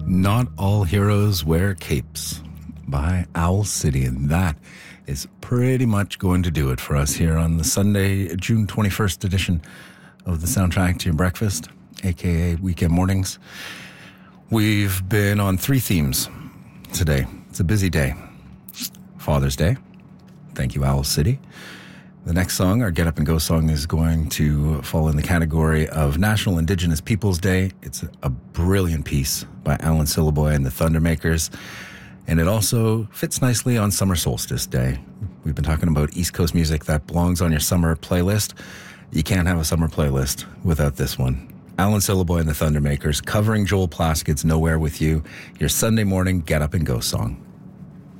Not All Heroes Wear Capes by Owl City, and that is pretty much going to do it for us here on the Sunday, June 21st edition of the Soundtrack to Your Breakfast, aka Weekend Mornings. We've been on 3 themes today. It's a busy day. Father's Day. Thank you, Owl City. The next song, our Get Up and Go song, is going to fall in the category of National Indigenous Peoples Day. It's a brilliant piece by Alan Syliboy and the Thundermakers, and it also fits nicely on Summer Solstice Day. We've been talking about East Coast music that belongs on your summer playlist. You can't have a summer playlist without this one. Alan Syliboy and the Thundermakers covering Joel Plasked's Nowhere With You, your Sunday morning Get Up and Go song.